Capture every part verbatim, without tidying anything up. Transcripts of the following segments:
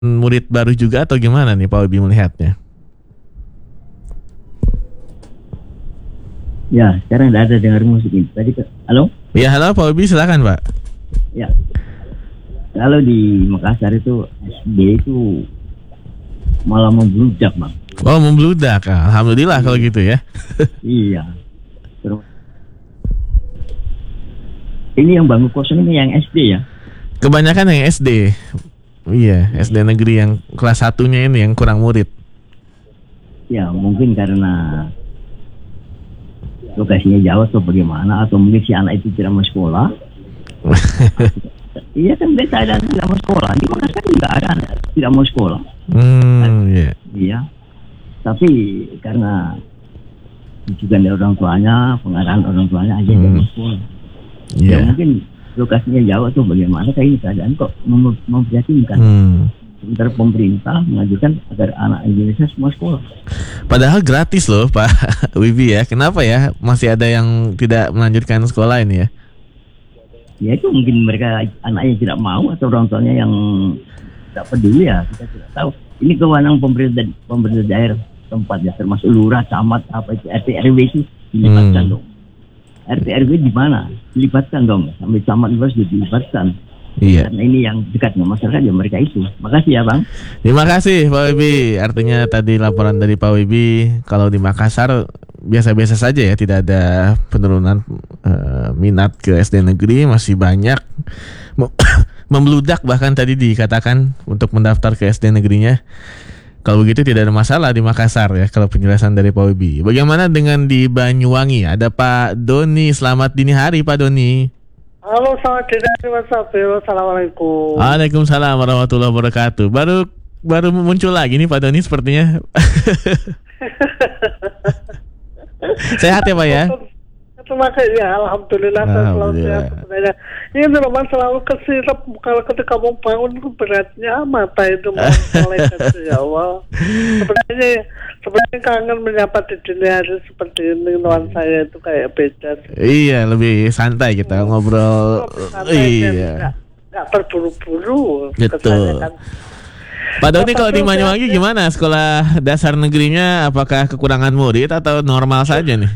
murid baru juga atau gimana nih Pak Wibi melihatnya? Ya, sekarang tidak ada dengar musik ini. Tadi, halo? Ya, halo Pak Wibi, silakan Pak. Ya, kalau di Makassar itu S D itu malah membludak, Bang. Oh, membludak. Alhamdulillah kalau gitu ya. Iya. Terus, ini yang bangku kosong ini yang S D ya? Kebanyakan yang S D. Iya, S D negeri yang kelas satunya ini yang kurang murid. Ya, mungkin karena lokasinya jauh atau bagaimana, atau mungkin si anak itu tidak mau sekolah. Iya kan, beta ada tidak mau sekolah. Di Makassar juga ada anak tidak mau sekolah. Hmm, iya. Iya. Tapi karena rujukan dari orang tuanya, pengarahan orang tuanya aja tidak mau sekolah. Iya. Ya mungkin lokasinya jauh atau bagaimana, kayak ini keadaan kok mem- memprihatinkan. Hmm. Sementara pemerintah mengajukan agar anak Indonesia semua sekolah. Padahal gratis loh Pak Wibi ya. Kenapa ya masih ada yang tidak melanjutkan sekolah ini ya? Ya itu mungkin mereka anaknya tidak mau atau orang tuanya yang tidak peduli, ya kita tidak tahu. Ini kewenangan pemerintah pemerintah daerah tempat ya, termasuk lurah, camat, apa itu R T R W itu dilibatkan hmm. dong. R T R W di mana? Dilibatkan dong. Sampai camat juga sudah dilibatkan. Iya. Karena ini yang dekat dengan masyarakat ya mereka itu. Makasih ya Bang. Terima kasih Pak Wibi. Artinya tadi laporan dari Pak Wibi kalau di Makassar biasa-biasa saja ya, tidak ada penurunan uh, minat ke S D negeri, masih banyak membludak bahkan tadi dikatakan untuk mendaftar ke S D negerinya. Kalau begitu tidak ada masalah di Makassar ya, kalau penjelasan dari Pak Wibi. Bagaimana dengan di Banyuwangi? Ada Pak Doni. Selamat dini hari Pak Doni. Halo, selamat dini hari Mas Abdul. Assalamualaikum. Waalaikumsalam warahmatullahi wabarakatuh. Baru baru muncul lagi nih Pak Doni sepertinya. Sehat ya Pak ya? Terima kasih ya, alhamdulillah, saya selalu sehat sebenarnya. Ini memang selalu kesirap kalau ketika mau bangun itu beratnya mata itu mulai ya Allah. Sebenarnya sebenarnya kangen menyapa di dini hari seperti ini, nuansa saya itu kayak beda. Iya, lebih santai kita ngobrol. Santai, iya. Nggak terburu-buru. Betul. Kan. Pak Doni, kalau di Banyuwangi gimana sekolah dasar negerinya? Apakah kekurangan murid atau normal saja nih?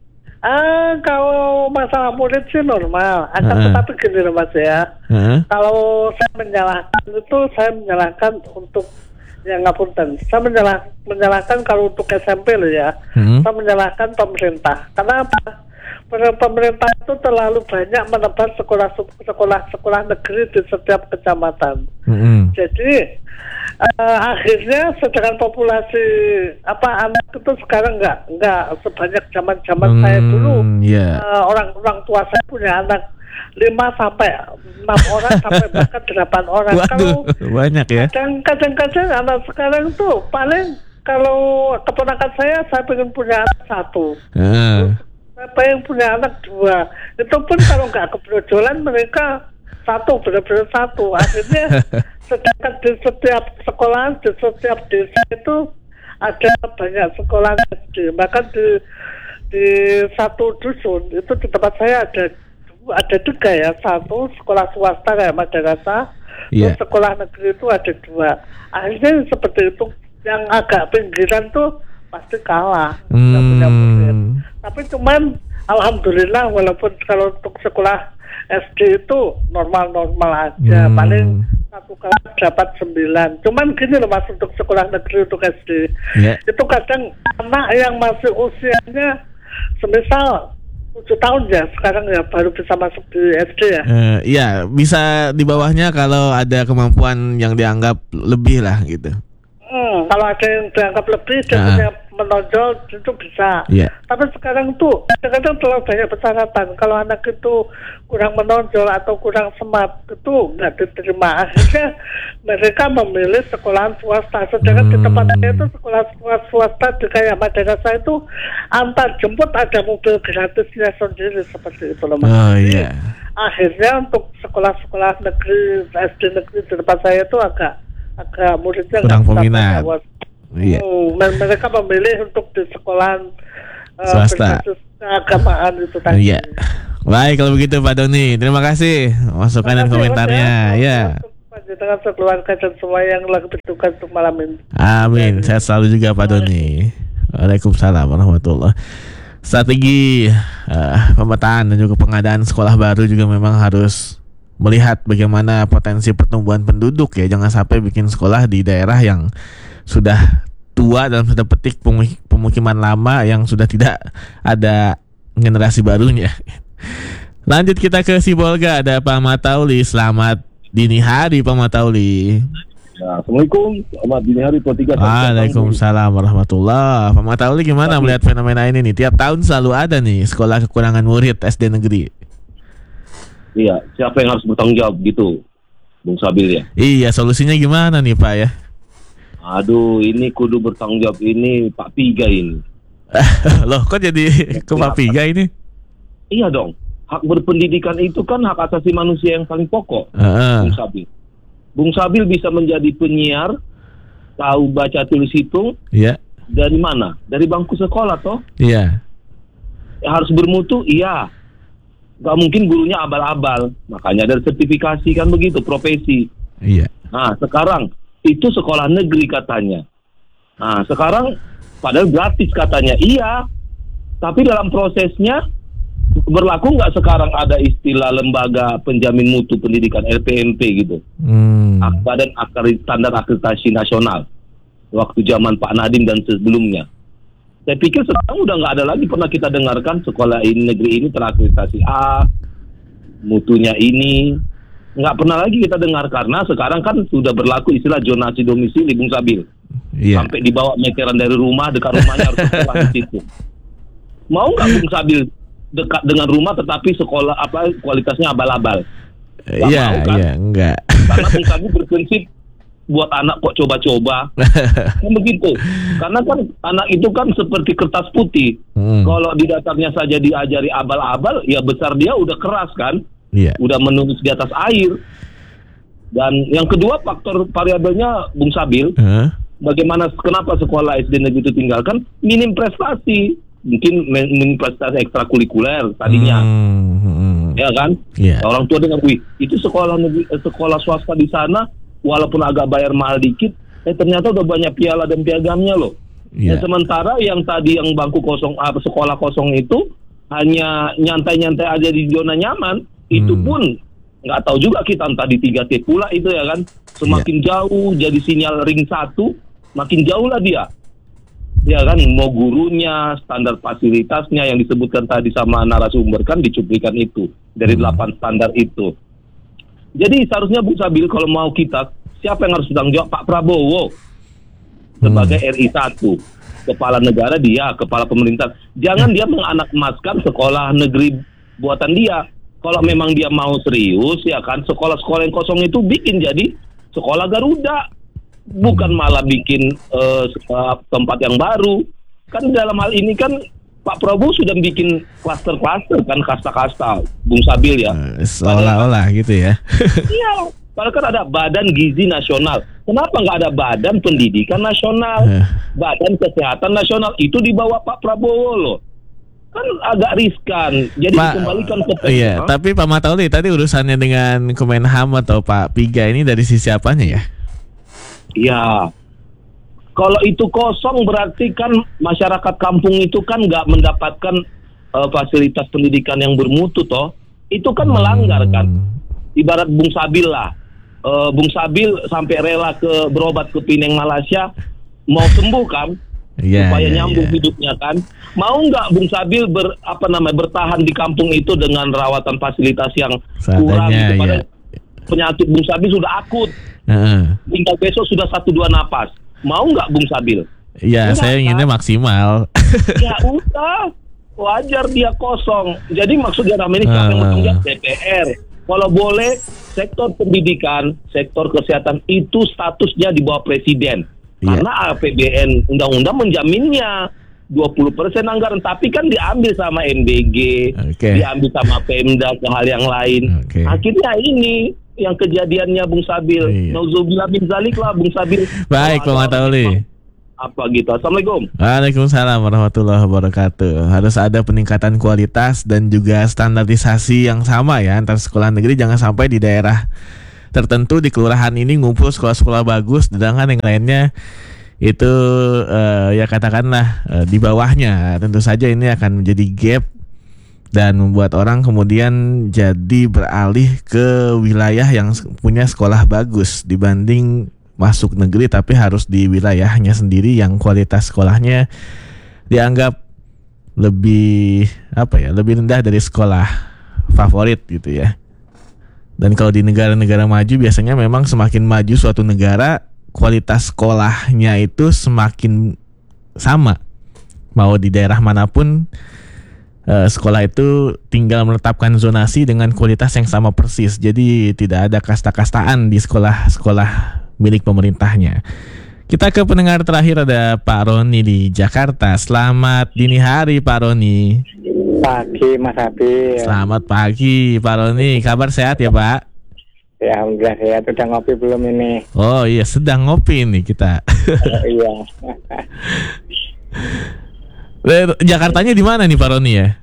Ah, kalau masalah murid sih normal. Akan uh-huh. tetapi gini loh Mas ya. Uh-huh. Kalau saya menyalahkan itu, saya menyalahkan untuk yang ngapunten. Saya menyalah, menyalahkan kalau untuk S M P loh ya. Uh-huh. Saya menyalahkan pemerintah. Karena apa? Pemerintah itu terlalu banyak menebar sekolah-sekolah negeri di setiap kecamatan. Uh-huh. Jadi Uh, akhirnya sedangkan populasi apa anak itu sekarang nggak nggak sebanyak zaman-zaman hmm, saya dulu. Yeah. Uh, orang orang tua saya punya anak lima sampai enam orang sampai bahkan delapan orang. Waduh, kalau banyak ya. Kadang-kadang anak sekarang tuh paling kalau keponakan saya saya pengen punya anak satu. Uh. Saya pengen punya anak dua. Itu pun kalau nggak kebrojolan mereka satu, benar-benar satu. Akhirnya sedangkan di setiap sekolah, di setiap desa itu ada banyak sekolah S D. Bahkan di di satu dusun itu di tempat saya ada ada tiga ya, satu sekolah swasta kayak madrasah, yeah. Terus sekolah negeri itu ada dua. Akhirnya seperti itu, yang agak pinggiran tuh pasti kalah. Hmm. Tapi cuman alhamdulillah walaupun kalau untuk sekolah S D itu normal-normal aja, hmm. paling satu kelas dapat sembilan. Cuman gini loh Mas, untuk sekolah negeri untuk S D yeah. itu kadang anak yang masih usianya semisal tujuh tahun ya, sekarang ya baru bisa masuk di S D ya. Uh, iya, bisa di bawahnya kalau ada kemampuan yang dianggap lebih lah gitu. Hmm, kalau ada yang dianggap lebih dan punya uh. menonjol itu bisa. Yeah. Tapi sekarang tuh kadang-kadang terlalu banyak persyaratan. Kalau anak itu kurang menonjol atau kurang smart itu nggak diterima. Akhirnya mereka memilih sekolahan swasta. Sedangkan hmm. di tempat saya itu sekolah swasta di kayak madrasah itu antar jemput ada mobil gratisnya sendiri seperti itu loh Mas. Oh iya. Yeah. Akhirnya untuk sekolah-sekolah negeri S D negeri di tempat saya itu agak agak muridnya kurang peminat. Iya. Hmm, mereka memilih untuk di sekolahan uh, swasta keagamaan itu tadi. Iya. Baik kalau begitu Pak Doni, terima kasih masukan dan komentarnya. Ya. dengan sekeluarga dan semua yang lagi bertugas untuk malam ini. Amin. Sehat selalu juga Pak Doni. Waalaikumsalam warahmatullahi. Strategi uh, pemetaan dan juga pengadaan sekolah baru juga memang harus melihat bagaimana potensi pertumbuhan penduduk ya. Jangan sampai bikin sekolah di daerah yang sudah tua dalam tanda petik, pemukiman lama yang sudah tidak ada generasi barunya. Lanjut kita ke Sibolga, ada Pak Matauli. Selamat dini hari Pak Matauli. Ya, Assalamualaikum, selamat dini hari Pak Tiga. Waalaikumsalam warahmatullahi. Pak Matauli gimana Tapi, melihat fenomena ini nih? Tiap tahun selalu ada nih sekolah kekurangan murid S D negeri. Iya, siapa yang harus bertanggung jawab gitu, Bung Sabil ya? Iya, solusinya gimana nih Pak ya? Aduh, ini kudu bertanggung jawab ini Pak Piga ini. Loh, kok jadi ke Pak Piga ini? Iya dong, hak berpendidikan itu kan hak asasi manusia yang paling pokok, uh-uh. Bung Sabil. Bung Sabil bisa menjadi penyiar, tahu baca tulis hitung, yeah. Dari mana? Dari bangku sekolah toh? Iya. Yeah. Harus bermutu, iya. Gak mungkin gurunya abal-abal, makanya ada sertifikasi kan begitu, profesi. Iya. Nah sekarang itu sekolah negeri katanya. Nah sekarang padahal gratis katanya, iya. Tapi dalam prosesnya berlaku nggak sekarang ada istilah lembaga penjamin mutu pendidikan L P M P gitu, hmm. Badan Standar Akreditasi Nasional waktu zaman Pak Nadiem dan sebelumnya. Saya pikir sekarang udah nggak ada lagi pernah kita dengarkan sekolah ini negeri ini terakreditasi A, mutunya ini nggak pernah lagi kita dengar karena sekarang kan sudah berlaku istilah zonasi domisili Bung Sabil, yeah. Sampai dibawa meteran dari rumah dekat rumahnya harus sekolah di situ. Mau nggak Bung Sabil dekat dengan rumah tetapi sekolah apa kualitasnya abal-abal? Iya, kan? Iya, enggak. Karena Bung Sabil berprinsip buat anak kok coba-coba. Kan begitu. Karena kan anak itu kan seperti kertas putih. Hmm. Kalau di dasarnya saja diajari abal-abal, ya besar dia udah keras kan? Yeah. Udah menulis di atas air. Dan yang kedua faktor variabelnya Bung Sabil, huh? Bagaimana kenapa sekolah S D negeri itu tinggalkan? Minim prestasi. Mungkin minim prestasi ekstrakurikuler tadinya. Hmm, hmm. Ya kan? Yeah. Orang tua dengar, wih, itu sekolah negeri, sekolah swasta di sana walaupun agak bayar mahal dikit, eh ternyata udah banyak piala dan piagamnya loh. Yeah. Dan sementara yang tadi yang bangku kosong, ah, sekolah kosong itu hanya nyantai-nyantai aja di zona nyaman, hmm. itu pun nggak tahu juga kita entah di tiga T pula itu ya kan. Semakin yeah. jauh jadi sinyal ring satu, makin jauh lah dia. Ya kan, mau gurunya, standar fasilitasnya yang disebutkan tadi sama narasumber kan dicuplikan itu dari hmm. delapan standar itu. Jadi seharusnya Bung Sabil kalau mau kita, siapa yang harus bertanggung jawab? Pak Prabowo sebagai hmm. R I satu, kepala negara dia, kepala pemerintah. Jangan dia menganak-emaskan sekolah negeri buatan dia. Kalau memang dia mau serius ya kan, sekolah-sekolah yang kosong itu bikin jadi sekolah Garuda, bukan malah bikin uh, tempat yang baru. Kan dalam hal ini kan Pak Prabowo sudah bikin klaster-klaster kan, kasta-kasta, Bung Sabil ya. Uh, seolah-olah gitu ya. Iya, padahal kan ada Badan Gizi Nasional. Kenapa nggak ada Badan Pendidikan Nasional, uh. Badan Kesehatan Nasional? Itu di bawah Pak Prabowo loh. Kan agak riskan. Jadi Pak, dikembalikan ke iya, huh? Tapi Pak Matauli tadi urusannya dengan Kemenham atau Pak Piga ini dari sisi apanya ya? Iya. Kalau itu kosong berarti kan masyarakat kampung itu kan nggak mendapatkan uh, fasilitas pendidikan yang bermutu toh. Itu kan melanggar kan. Ibarat Bung Sabil lah. Uh, Bung Sabil sampai rela ke berobat ke Penang Malaysia mau sembuh kan? Yeah, supaya yeah, nyambung yeah. hidupnya kan. Mau nggak Bung Sabil ber, apa namanya bertahan di kampung itu dengan rawatan fasilitas yang Sadanya, kurang gitu. Padahal yeah. penyakit Bung Sabil sudah akut. Uh-huh. Tinggal besok sudah satu dua napas. Mau nggak Bung Sabil? Iya, saya inginnya kan? Maksimal. Ya udah, wajar dia kosong. Jadi maksudnya namanya siapa yang bertanggung jawab? D P R. Kalau boleh, sektor pendidikan, sektor kesehatan itu statusnya di bawah presiden. Yeah. Karena A P B N undang-undang menjaminnya dua puluh persen anggaran, tapi kan diambil sama M B G, okay. diambil sama Pemda ke hal yang lain. Okay. Akhirnya ini yang kejadiannya Bung Sabil. Iya. Nauzubillah min zalik lah Bung Sabil. Baik Pak Matauli. Apa gitu. Assalamualaikum. Waalaikumsalam warahmatullahi wabarakatuh. Harus ada peningkatan kualitas dan juga standarisasi yang sama ya antar sekolah negeri. Jangan sampai di daerah tertentu di kelurahan ini ngumpul sekolah-sekolah bagus, sedangkan yang lainnya itu uh, ya katakanlah uh, di bawahnya. Tentu saja ini akan menjadi gap dan membuat orang kemudian jadi beralih ke wilayah yang punya sekolah bagus dibanding masuk negeri tapi harus di wilayahnya sendiri yang kualitas sekolahnya dianggap lebih apa ya, lebih rendah dari sekolah favorit gitu ya. Dan kalau di negara-negara maju biasanya memang semakin maju suatu negara, kualitas sekolahnya itu semakin sama. Mau di daerah manapun eh, sekolah itu tinggal menetapkan zonasi dengan kualitas yang sama persis. Jadi tidak ada kasta-kastaan di sekolah-sekolah milik pemerintahnya. Kita ke pendengar terakhir, ada Pak Roni di Jakarta. Selamat dini hari Pak Roni. Pagi Mas Habil. Selamat pagi Pak Roni. Kabar sehat ya Pak? Ya alhamdulillah sehat. Udah ngopi belum ini? Oh iya, sedang ngopi nih kita. Oh, iya. Jakartanya di mana nih Pak Roni ya?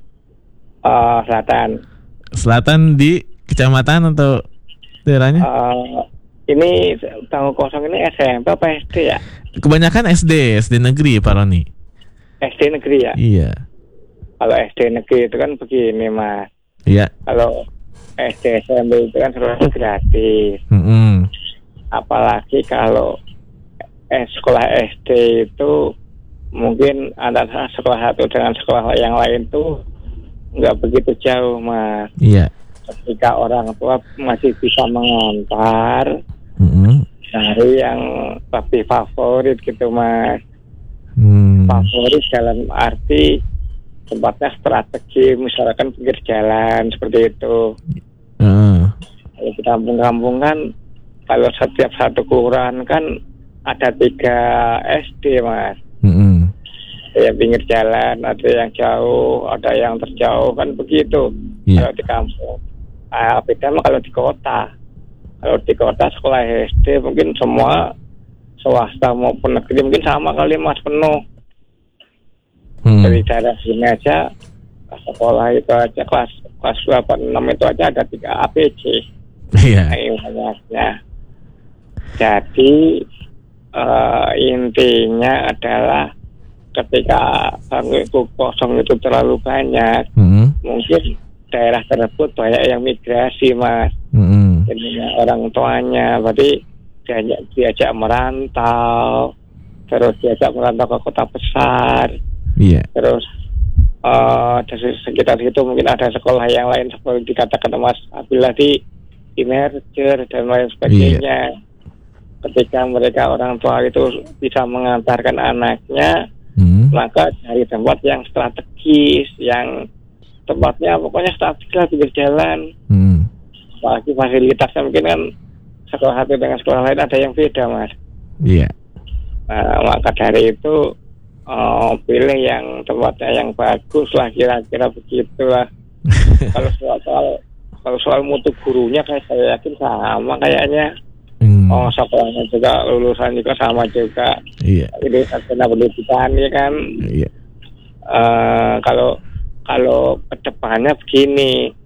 Oh, selatan. Selatan di kecamatan atau daerahnya? Uh, ini tanggung kosong ini S M P apa S D ya? Kebanyakan S D, S D negeri Pak Roni. S D negeri ya? Iya. Kalau S D negeri itu kan begini Mas. Iya. Kalau S D S M P itu kan sekolahnya gratis. Mm-hmm. Apalagi kalau eh, sekolah S D itu mungkin antara sekolah satu dengan sekolah yang lain tuh nggak begitu jauh Mas. Iya. Ketika orang tua masih bisa mengantar mm-hmm. dari yang lebih favorit gitu Mas. Mm. Favorit dalam arti tempatnya strategi, misalkan pinggir jalan seperti itu. Uh. Kalau di kampung-kampung kan, kalau setiap satu kelurahan kan ada tiga S D Mas. Mm-hmm. Ada yang pinggir jalan, ada yang jauh, ada yang terjauh kan begitu. Yeah. Kalau di kampung, ah, beda mah kalau di kota. Kalau di kota sekolah S D mungkin semua swasta maupun negeri mungkin sama kali Mas, penuh. Hmm. Dari daerah sini aja sekolah itu aja kelas kelas delapan enam itu aja ada tiga A P C. Iya. Yeah. Jadi uh, intinya adalah ketika bangku kosong itu terlalu banyak, hmm. mungkin daerah tersebut banyak yang migrasi Mas. Hmm. Jadi orang tuanya berarti diajak, diajak merantau, terus diajak merantau ke kota besar. Iya. Terus uh, dari sekitar situ mungkin ada sekolah yang lain seperti dikatakan Mas Habil tadi, di merger dan lain sebagainya. Iya. Ketika mereka orang tua itu bisa mengantarkan anaknya, hmm. maka dari tempat yang strategis, yang tempatnya pokoknya strategis lah, pinggir jalan. Hmm. Apalagi fasilitasnya mungkin kan sekolah satu dengan sekolah lain ada yang beda Mas. Iya. Nah, maka dari itu Oh, pilih yang tempatnya yang bagus lah, kira-kira begitulah. Kalau soal, soal kalau soal mutu gurunya kayak saya yakin sama kayaknya. Hmm. Oh, sekolahnya juga lulusan juga sama juga. Iya. Ini sarjana pendidikan ya kan. Iya. Uh, kalau kalau kedepannya begini,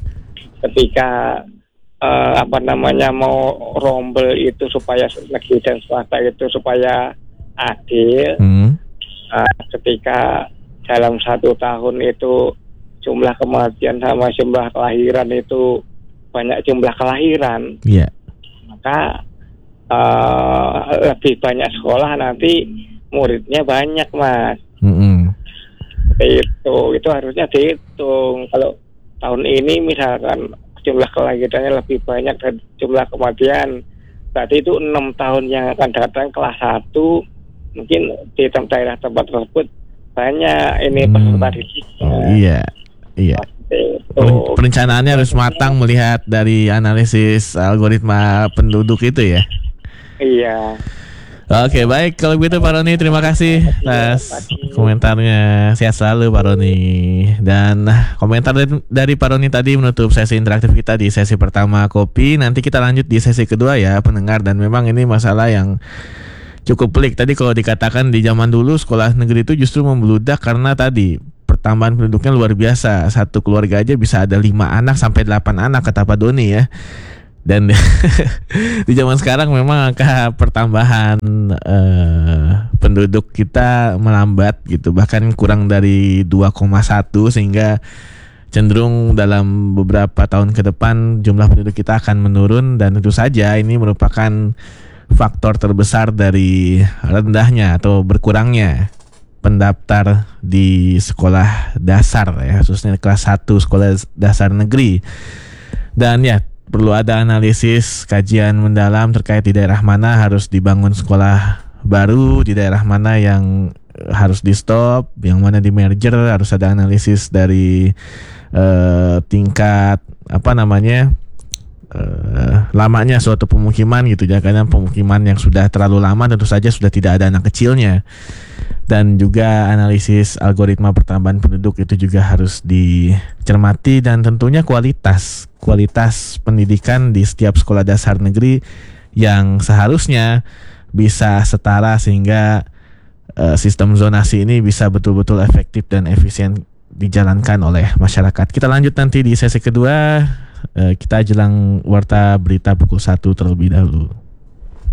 ketika uh, apa namanya mau rombel itu supaya negeri dan swasta itu supaya adil. Hmm. Nah, ketika dalam satu tahun itu jumlah kematian sama jumlah kelahiran itu banyak jumlah kelahiran, yeah. maka uh, lebih banyak sekolah nanti muridnya banyak Mas. Mm-hmm. Itu itu harusnya dihitung. Kalau tahun ini misalkan jumlah kelahirannya lebih banyak dan jumlah kematian, berarti itu enam tahun yang akan datang kelas satu mungkin di daerah tempat tersebut banyak ini peserta didik. Oh, iya, iya. Oh. Perencanaannya harus matang melihat dari analisis algoritma penduduk itu ya. Iya. Oke, baik kalau begitu Pak Roni, terima kasih atas komentarnya. Sehat selalu Pak Roni. Dan komentar dari Pak Roni tadi menutup sesi interaktif kita di sesi pertama kopi. Nanti kita lanjut di sesi kedua ya pendengar. Dan memang ini masalah yang cukup pelik. Tadi kalau dikatakan di zaman dulu sekolah negeri itu justru membludak karena tadi pertambahan penduduknya luar biasa. Satu keluarga aja bisa ada lima anak sampai delapan anak kata Pak Doni ya. Dan di zaman sekarang memang angka pertambahan uh, penduduk kita melambat gitu, bahkan kurang dari dua koma satu, sehingga cenderung dalam beberapa tahun ke depan jumlah penduduk kita akan menurun. Dan tentu saja ini merupakan faktor terbesar dari rendahnya atau berkurangnya pendaftar di sekolah dasar ya, khususnya kelas satu sekolah dasar negeri. Dan ya, perlu ada analisis kajian mendalam terkait di daerah mana harus dibangun sekolah baru, di daerah mana yang harus di stop, yang mana di merger. Harus ada analisis dari uh, tingkat apa namanya uh, lamanya suatu pemukiman gitu ya, karena pemukiman yang sudah terlalu lama tentu saja sudah tidak ada anak kecilnya. Dan juga analisis algoritma pertambahan penduduk itu juga harus dicermati. Dan tentunya kualitas kualitas pendidikan di setiap sekolah dasar negeri yang seharusnya bisa setara, sehingga uh, sistem zonasi ini bisa betul-betul efektif dan efisien dijalankan oleh masyarakat. Kita lanjut nanti di sesi kedua. uh, Kita jelang warta berita pukul satu terlebih dahulu.